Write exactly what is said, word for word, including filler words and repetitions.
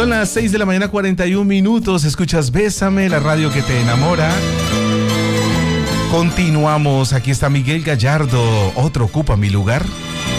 Son las seis de la mañana, cuarenta y un minutos. Escuchas Bésame, la radio que te enamora. Continuamos. Aquí está Miguel Gallardo. Otro ocupa mi lugar.